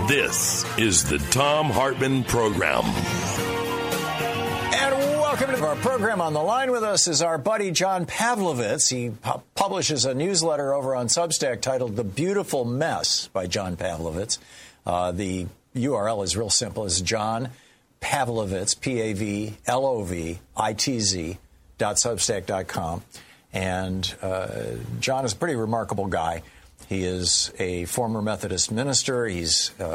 This is the Thom Hartmann Program. And welcome to our program. On the line with us is our buddy John Pavlovitz. He publishes a newsletter over on Substack titled The Beautiful Mess by John Pavlovitz. The URL is real simple. It's John Pavlovitz, PAVLOVITZ.substack.com. And John is a pretty remarkable guy. He is a former Methodist minister. He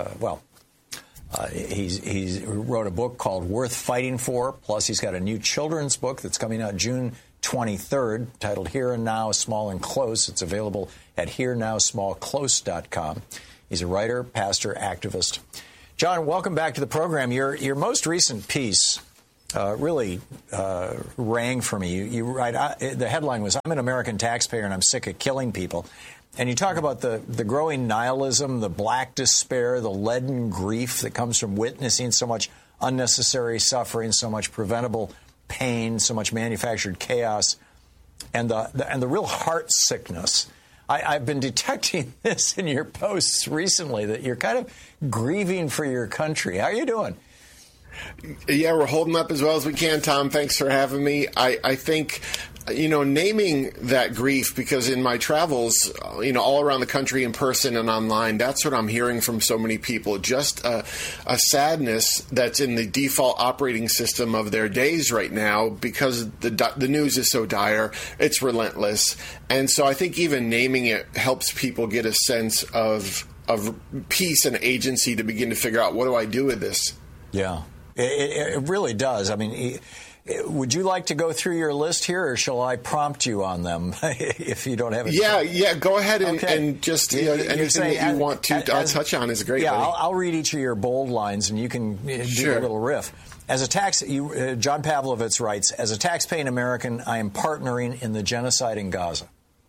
wrote a book called Worth Fighting For. Plus, he's got a new children's book that's coming out June 23rd, titled Here and Now, Small and Close. It's available at herenowsmallclose.com. He's a writer, pastor, activist. John, welcome back to the program. Your most recent piece really rang for me. You write, the headline was, I'm an American taxpayer and I'm sick of killing people. And you talk about the growing nihilism, the black despair, the leaden grief that comes from witnessing so much unnecessary suffering, so much preventable pain, so much manufactured chaos, and the real heart sickness. I've been detecting this in your posts recently, that you're kind of grieving for your country. How are you doing? Yeah, we're holding up as well as we can, Tom. Thanks for having me. I think, naming that grief, because in my travels, all around the country in person and online, that's what I'm hearing from so many people. Just a sadness that's in the default operating system of their days right now, because the news is so dire. It's relentless. And so I think even naming it helps people get a sense of peace and agency to begin to figure out, what do I do with this? Yeah. It really does. I mean, would you like to go through your list here, or shall I prompt you on them if you don't have it? Yeah. Go ahead and just anything that you want to touch on is great. Yeah, I'll read each of your bold lines, and you can do a little riff. John Pavlovitz writes, as a tax-paying American, I am partnering in the genocide in Gaza.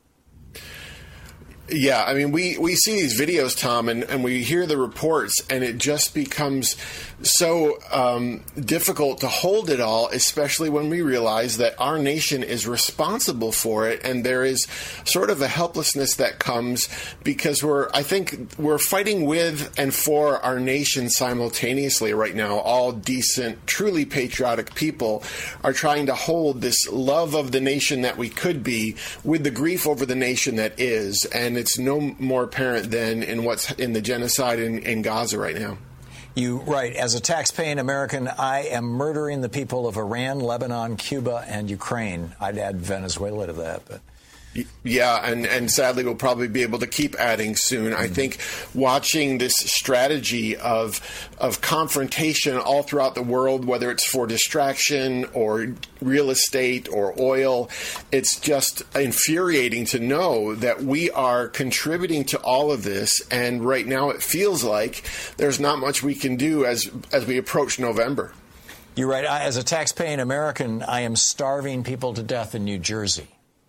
Yeah, I mean, we see these videos, Tom, and we hear the reports, and it just becomes so difficult to hold it all, especially when we realize that our nation is responsible for it, and there is sort of a helplessness that comes because I think we're fighting with and for our nation simultaneously right now. All decent, truly patriotic people are trying to hold this love of the nation that we could be with the grief over the nation that is, and it's no more apparent than in what's in the genocide in Gaza right now. You write, as a tax-paying American, I am murdering the people of Iran, Lebanon, Cuba, and Ukraine. I'd add Venezuela to that, but... Yeah, and sadly we'll probably be able to keep adding soon. I think watching this strategy of confrontation all throughout the world, whether it's for distraction or real estate or oil, it's just infuriating to know that we are contributing to all of this, and right now it feels like there's not much we can do as we approach November. You're right. As a tax-paying American, I am starving people to death in New Jersey.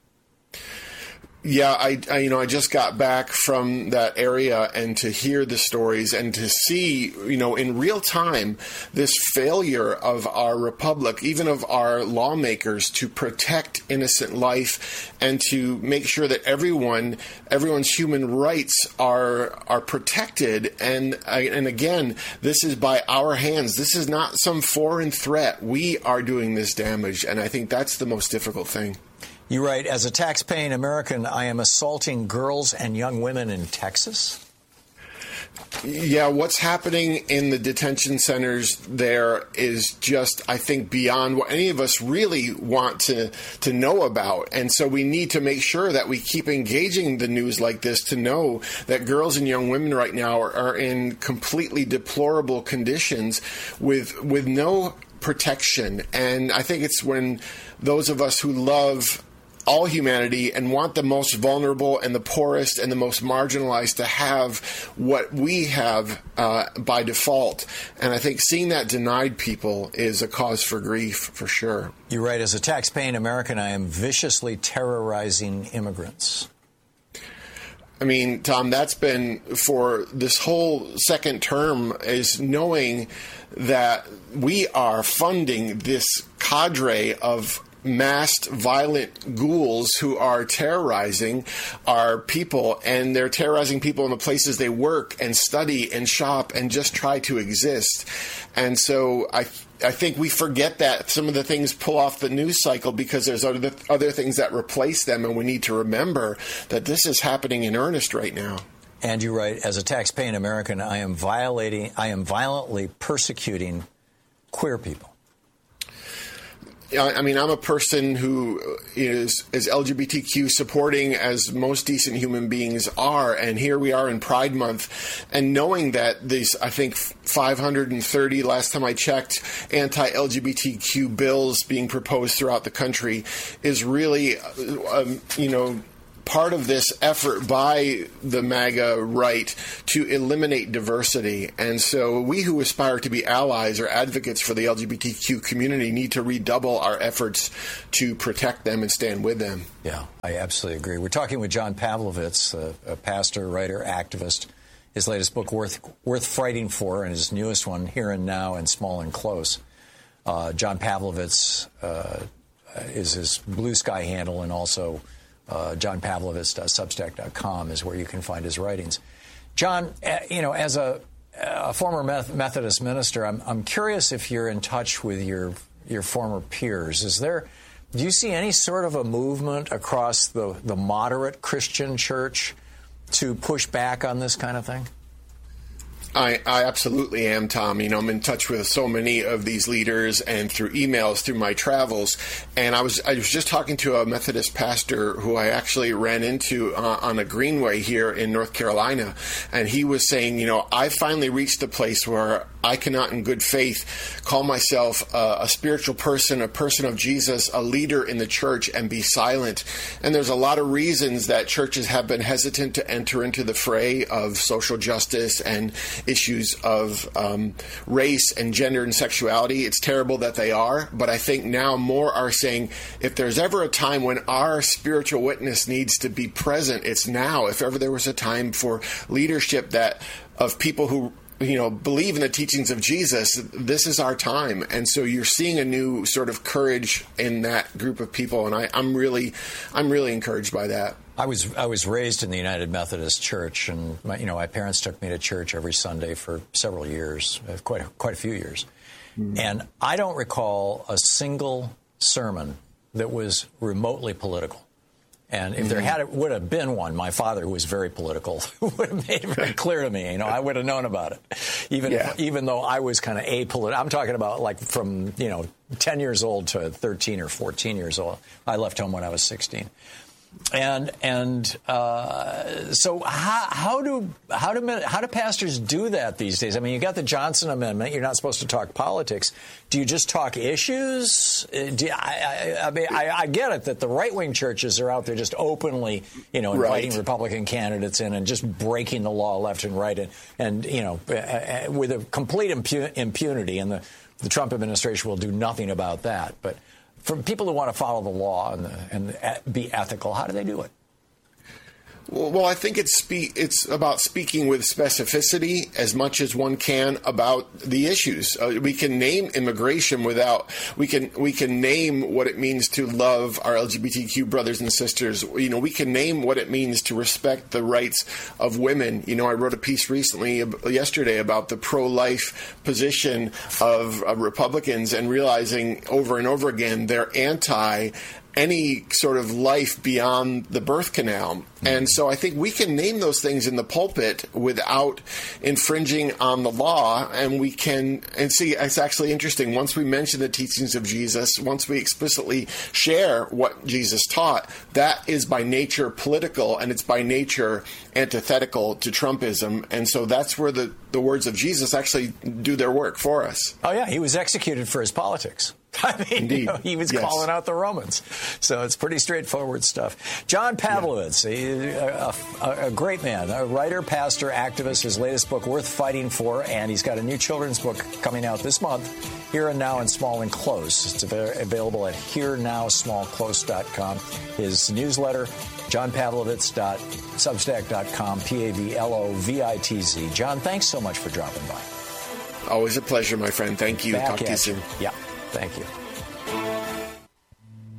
Yeah, I just got back from that area, and to hear the stories and to see, in real time, this failure of our republic, even of our lawmakers, to protect innocent life and to make sure that everyone's human rights are protected. And again, this is by our hands. This is not some foreign threat. We are doing this damage, and I think that's the most difficult thing. You write, as a tax-paying American, I am assaulting girls and young women in Texas. Yeah, what's happening in the detention centers there is just, I think, beyond what any of us really want to know about. And so we need to make sure that we keep engaging the news like this to know that girls and young women right now are in completely deplorable conditions with no protection. And I think it's when those of us who love all humanity and want the most vulnerable and the poorest and the most marginalized to have what we have by default. And I think seeing that denied people is a cause for grief, for sure. You're right. As a tax-paying American, I am viciously terrorizing immigrants. I mean, Tom, that's been for this whole second term, is knowing that we are funding this cadre of masked, violent ghouls who are terrorizing our people, and they're terrorizing people in the places they work and study and shop and just try to exist. And so I think we forget that some of the things pull off the news cycle because there's other things that replace them, and we need to remember that this is happening in earnest right now. And you write, as a tax-paying American, I am violently persecuting queer people. I mean, I'm a person who is LGBTQ supporting as most decent human beings are. And here we are in Pride Month. And knowing that these, I think, 530, last time I checked, anti-LGBTQ bills being proposed throughout the country is really, part of this effort by the MAGA right to eliminate diversity. And so we who aspire to be allies or advocates for the LGBTQ community need to redouble our efforts to protect them and stand with them. Yeah, I absolutely agree. We're talking with John Pavlovitz, a pastor, writer, activist. His latest book, Worth Fighting For, and his newest one, Here and Now and Small and Close. John Pavlovitz is his Blue Sky handle, and also johnpavlovitz.substack.com is where you can find his writings. John, as a former Methodist minister, I'm curious if you're in touch with your former peers. Do you see any sort of a movement across the moderate Christian church to push back on this kind of thing? I absolutely am, Tom. I'm in touch with so many of these leaders and through emails, through my travels. And I was just talking to a Methodist pastor who I actually ran into on a greenway here in North Carolina. And he was saying, I finally reached a place where I cannot in good faith call myself a spiritual person, a person of Jesus, a leader in the church, and be silent. And there's a lot of reasons that churches have been hesitant to enter into the fray of social justice and issues of race and gender and sexuality. It's terrible that they are, but I think now more are saying if there's ever a time when our spiritual witness needs to be present, it's now. If ever there was a time for leadership of people who believe in the teachings of Jesus, this is our time. And so you're seeing a new sort of courage in that group of people, and I'm really encouraged by that. I was raised in the United Methodist Church, and my parents took me to church every Sunday for several years, quite a few years. Mm-hmm. And I don't recall a single sermon that was remotely political. And if there would have been one, my father, who was very political, would have made it very clear to me. I would have known about it, even though I was kind of apolitical. I'm talking about like from 10 years old to 13 or 14 years old. I left home when I was 16. So how do pastors do that these days? I mean, you got the Johnson Amendment. You're not supposed to talk politics. Do you just talk issues? I get it that the right-wing churches are out there just openly, inviting Republican candidates in and just breaking the law left and right, and with a complete impunity, and the Trump administration will do nothing about that. But for people who want to follow the law and be ethical, how do they do it? Well, I think it's about speaking with specificity as much as one can about the issues. We can name immigration we can name what it means to love our LGBTQ brothers and sisters. We can name what it means to respect the rights of women. I wrote a piece yesterday about the pro-life position of Republicans, and realizing over and over again they're anti any sort of life beyond the birth canal. And so I think we can name those things in the pulpit without infringing on the law. And see, it's actually interesting. Once we mention the teachings of Jesus, once we explicitly share what Jesus taught, that is by nature political, and it's by nature antithetical to Trumpism. And so that's where the words of Jesus actually do their work for us. Oh, yeah. He was executed for his politics. I mean, Indeed. He was calling out the Romans. So it's pretty straightforward stuff. John Pavlovitz, a great man, a writer, pastor, activist. His latest book, Worth Fighting For, and he's got a new children's book coming out this month, Here and Now and Small and Close. It's available at herenowsmallclose.com. His newsletter, johnpavlovitz.substack.com, Pavlovitz. John, thanks so much for dropping by. Always a pleasure, my friend. Thank you. Talk to you soon. Yeah. Thank you.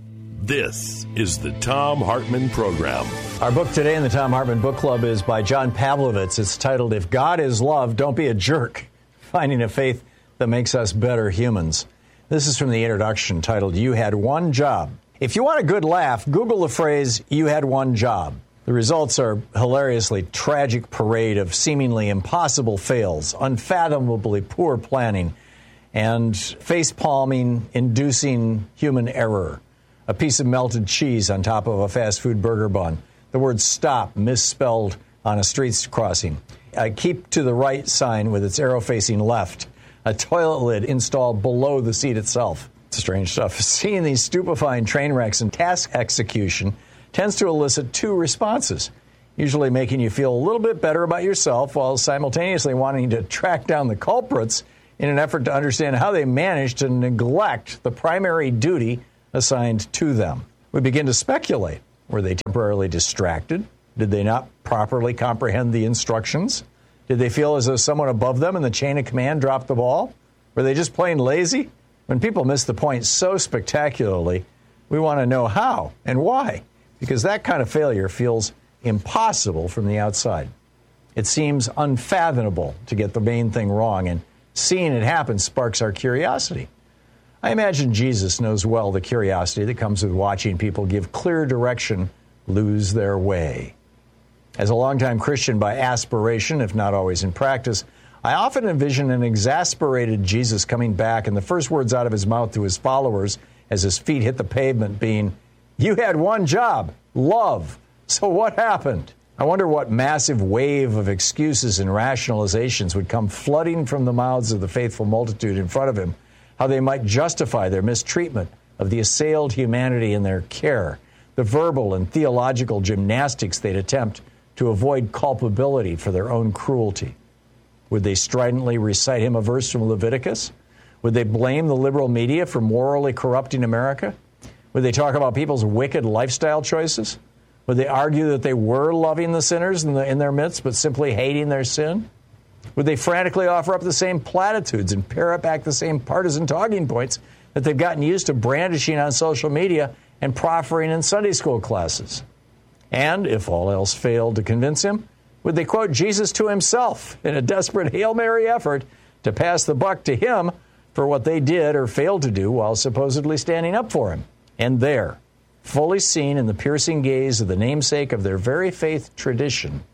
This is the Thom Hartmann Program. Our book today in the Thom Hartmann Book Club is by John Pavlovitz. It's titled, If God is Love, Don't Be a Jerk, Finding a Faith That Makes Us Better Humans. This is from the introduction titled, You Had One Job. If you want a good laugh, Google the phrase, you had one job. The results are hilariously tragic parade of seemingly impossible fails, unfathomably poor planning, and face-palming, inducing human error. A piece of melted cheese on top of a fast food burger bun. The word stop misspelled on a street crossing. A keep to the right sign with its arrow facing left. A toilet lid installed below the seat itself. Strange stuff. Seeing these stupefying train wrecks and task execution tends to elicit two responses, usually making you feel a little bit better about yourself while simultaneously wanting to track down the culprits in an effort to understand how they managed to neglect the primary duty assigned to them. We begin to speculate. Were they temporarily distracted? Did they not properly comprehend the instructions? Did they feel as though someone above them in the chain of command dropped the ball? Were they just plain lazy? When people miss the point so spectacularly, we want to know how and why, because that kind of failure feels impossible from the outside. It seems unfathomable to get the main thing wrong, and seeing it happen sparks our curiosity. I imagine Jesus knows well the curiosity that comes with watching people give clear direction lose their way. As a longtime Christian by aspiration, if not always in practice, I often envision an exasperated Jesus coming back and the first words out of his mouth to his followers as his feet hit the pavement being, "You had one job, love. So what happened?" I wonder what massive wave of excuses and rationalizations would come flooding from the mouths of the faithful multitude in front of him, how they might justify their mistreatment of the assailed humanity in their care, the verbal and theological gymnastics they'd attempt to avoid culpability for their own cruelty. Would they stridently recite him a verse from Leviticus? Would they blame the liberal media for morally corrupting America? Would they talk about people's wicked lifestyle choices? Would they argue that they were loving the sinners in their midst, but simply hating their sin? Would they frantically offer up the same platitudes and parrot back the same partisan talking points that they've gotten used to brandishing on social media and proffering in Sunday school classes? And, if all else failed to convince him, would they quote Jesus to himself in a desperate Hail Mary effort to pass the buck to him for what they did or failed to do while supposedly standing up for him? And there, fully seen in the piercing gaze of the namesake of their very faith tradition,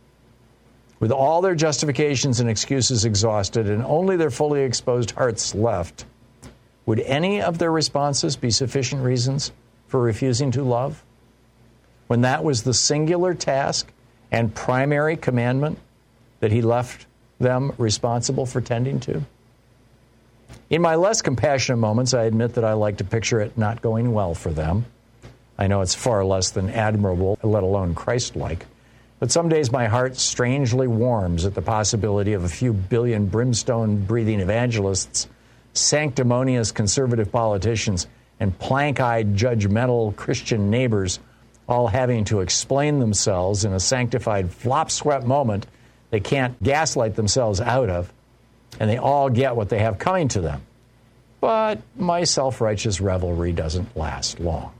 with all their justifications and excuses exhausted and only their fully exposed hearts left, would any of their responses be sufficient reasons for refusing to love? When that was the singular task and primary commandment that he left them responsible for tending to? In my less compassionate moments, I admit that I like to picture it not going well for them. I know it's far less than admirable, let alone Christ-like. But some days my heart strangely warms at the possibility of a few billion brimstone-breathing evangelists, sanctimonious conservative politicians, and plank-eyed judgmental Christian neighbors all having to explain themselves in a sanctified flop-swept moment they can't gaslight themselves out of, and they all get what they have coming to them. But my self-righteous revelry doesn't last long.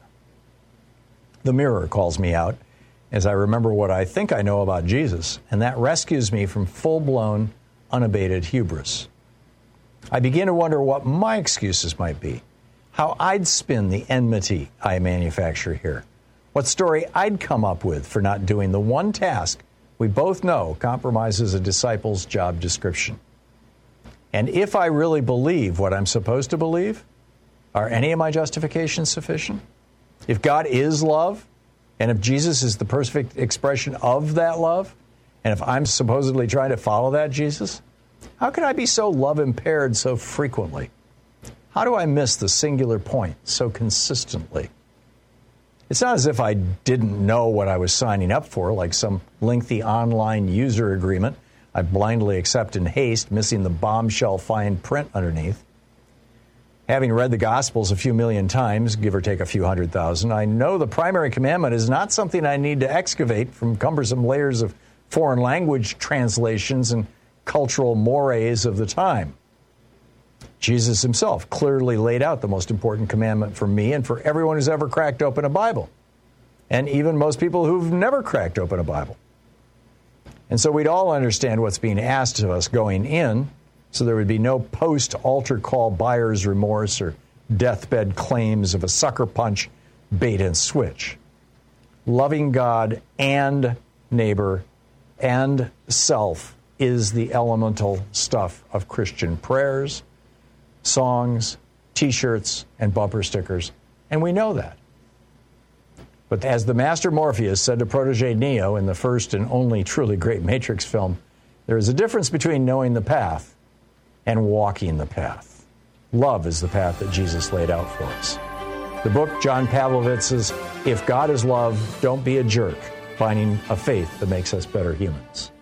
The mirror calls me out as I remember what I think I know about Jesus, and that rescues me from full-blown, unabated hubris. I begin to wonder what my excuses might be, how I'd spin the enmity I manufacture here, what story I'd come up with for not doing the one task we both know compromises a disciple's job description. And if I really believe what I'm supposed to believe, are any of my justifications sufficient? If God is love, and if Jesus is the perfect expression of that love, and if I'm supposedly trying to follow that Jesus, how can I be so love-impaired so frequently? How do I miss the singular point so consistently? It's not as if I didn't know what I was signing up for, like some lengthy online user agreement I blindly accept in haste, missing the bombshell fine print underneath. Having read the Gospels a few million times, give or take a few 100,000, I know the primary commandment is not something I need to excavate from cumbersome layers of foreign language translations and cultural mores of the time. Jesus himself clearly laid out the most important commandment for me and for everyone who's ever cracked open a Bible, and even most people who've never cracked open a Bible. And so we'd all understand what's being asked of us going in, so there would be no post-altar call buyer's remorse or deathbed claims of a sucker punch, bait and switch. Loving God and neighbor and self is the elemental stuff of Christian prayers, songs, T-shirts, and bumper stickers, and we know that. But as the master Morpheus said to protege Neo in the first and only truly great Matrix film, there is a difference between knowing the path and walking the path. Love is the path that Jesus laid out for us. The book, John Pavlovitz's If God is Love, Don't Be a Jerk, Finding a Faith That Makes Us Better Humans.